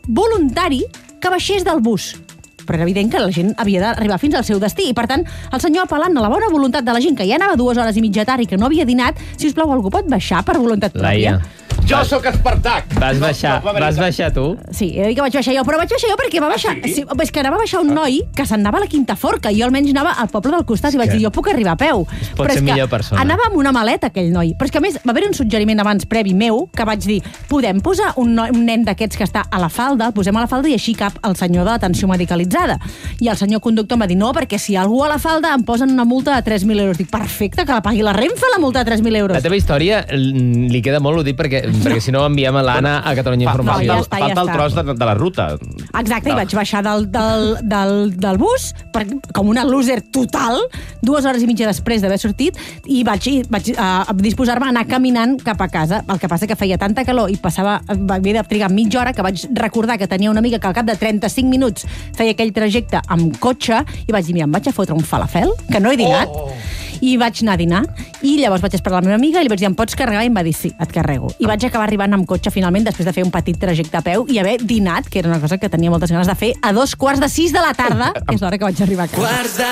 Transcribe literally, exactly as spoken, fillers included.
voluntari que baixés del bus. Però era evident que la gent havia d'arribar fins al seu destí. I, per tant, el senyor apel·lant a la bona voluntat de la gent que ja anava dues hores i mitja tard i que no havia dinat, si us plau, algú pot baixar per voluntat pròpia? Laia. Jo sóc Espartac. Vas baixar, No, no, vas baixar tu? Sí, he dit que vaig baixar jo, però vaig baixar jo perquè va baixar... Ah, sí? sí, és que anava a baixar un noi que se'n anava a la Quinta Forca i jo almenys anava al poble del costat i vaig que dir, jo puc arribar a peu. pot Però ser és que millor persona. anava amb una maleta, aquell noi. Però és que, a més, va haver un suggeriment abans previ meu que vaig dir, podem posar un, noi, un nen d'aquests que està a la falda, el posem a la falda i així cap el senyor de l'atenció medicalitzada. I el senyor conductor em va dir, no, perquè si hi ha algú a la falda em posen una multa de tres mil euros. Dic, perfecte, que la pagui la Renfe, la multa de tres mil euros. La teva història mm, li queda molt, ho dic, perquè, perquè si no enviem a l'Anna a Catalunya Fa, Informació. ja falta, està, ja falta el està. tros de, de la ruta. Exacte, No. i vaig baixar del, del, del, del bus per, com una loser total, dues hores i mitja després d'haver sortit, i vaig, i vaig uh, disposar-me a anar caminant cap a casa. El que passa que feia tanta calor i passava, havia de trigar mitja hora que vaig recordar que tenia una amiga que al cap de trenta-cinc minuts feia aquell trajecte amb cotxe i vaig dir, mira, em vaig a fotre un falafel, que no he dinat, oh. i vaig anar a dinar, i llavors vaig esperar la meva amiga i li vaig dir, em pots carregar? I em va dir, sí, et carrego. I vaig acabar arribant amb cotxe finalment després de fer un petit trajecte a peu i haver dinat, que era una cosa que tenia moltes ganes de fer, a dos quarts de sis de la tarda, que és l'hora que vaig arribar a casa.